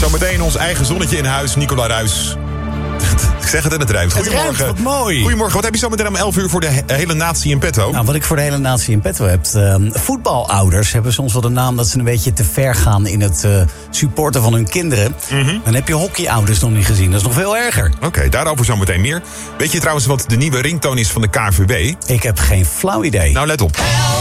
Zometeen ons eigen zonnetje in huis, Nicola Ruijs. Ik zeg het en het rijmt. Goedemorgen. Het rijmt, wat mooi. Goedemorgen. Wat heb je zo meteen om 11 uur voor de hele natie in petto? Nou, wat ik voor de hele natie in petto heb. Voetbalouders hebben soms wel de naam dat ze een beetje te ver gaan in het supporten van hun kinderen. Dan heb je hockeyouders nog niet gezien. Dat is nog veel erger. Oké, daarover zo meteen meer. Weet je trouwens wat de nieuwe ringtoon is van de KNVB? Ik heb geen flauw idee. Nou, let op.